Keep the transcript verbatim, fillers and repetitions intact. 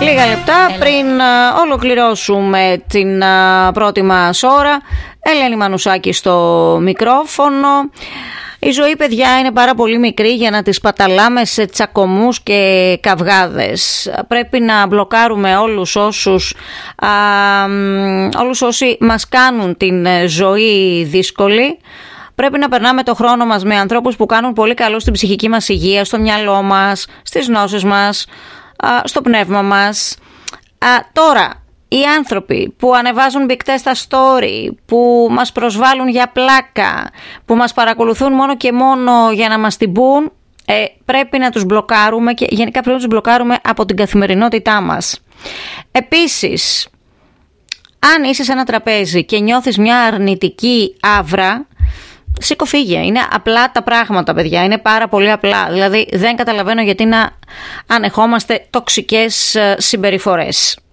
Λίγα λεπτά πριν ολοκληρώσουμε την πρώτη μας ώρα. Ελένη Μανουσάκη στο μικρόφωνο. Η ζωή, παιδιά, είναι πάρα πολύ μικρή για να τη παταλάμε σε τσακωμούς και καυγάδες. Πρέπει να μπλοκάρουμε όλους όσους, α, όλους όσοι μας κάνουν την ζωή δύσκολη. Πρέπει να περνάμε το χρόνο μας με ανθρώπους που κάνουν πολύ καλό στην ψυχική μας υγεία, στο μυαλό μας, στις γνώσεις μας, στο πνεύμα μας. Α, τώρα, οι άνθρωποι που ανεβάζουν μπικτές στα story, που μας προσβάλλουν για πλάκα, που μας παρακολουθούν μόνο και μόνο για να μας την πούν, ε, πρέπει να τους μπλοκάρουμε και γενικά πρέπει να τους μπλοκάρουμε από την καθημερινότητά μας. Επίσης, αν είσαι σε ένα τραπέζι και νιώθεις μια αρνητική άβρα, σήκω φύγε. Είναι απλά τα πράγματα, παιδιά. Είναι πάρα πολύ απλά. Δηλαδή δεν καταλαβαίνω γιατί να ανεχόμαστε τοξικές συμπεριφορές.